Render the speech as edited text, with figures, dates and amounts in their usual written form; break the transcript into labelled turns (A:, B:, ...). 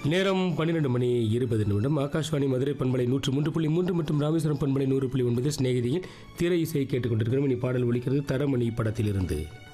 A: நேரம் 12:20 ஆகாஷ்வாணி மதுரை பண்பலை 103.3 மற்றும் ராமேஸ்வரம் பண்பலை 100.9 சிநேகிதியில் திரை இசை கேட்டுக்கொண்டிருக்கிறோம். இனி பாடல் ஒலிக்கிறது தரமணி படத்திலிருந்து.